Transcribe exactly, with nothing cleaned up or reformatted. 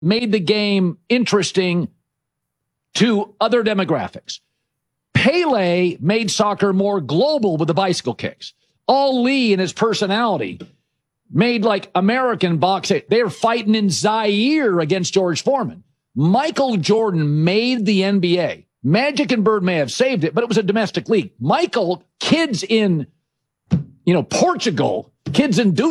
made the game interesting to other demographics. Pele made soccer more global with the bicycle kicks. Ali and his personality made like American boxing. They were fighting in Zaire against George Foreman. Michael Jordan made the N B A. Magic and Bird may have saved it, but it was a domestic league. Michael, kids in, you know, Portugal, kids in